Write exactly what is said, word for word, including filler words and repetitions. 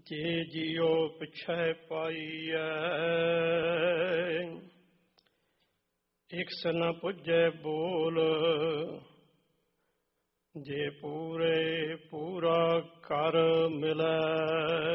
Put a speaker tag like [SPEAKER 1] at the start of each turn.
[SPEAKER 1] ਜੇ ਜਿਉ ਪਿਛੈ ਪਾਈਐ ਇਕ ਸ ਨ ਪੁੱਜੈ ਬੋਲ, ਜੇ ਪੂਰੇ ਪੂਰਾ ਕਰ ਮਿਲੈ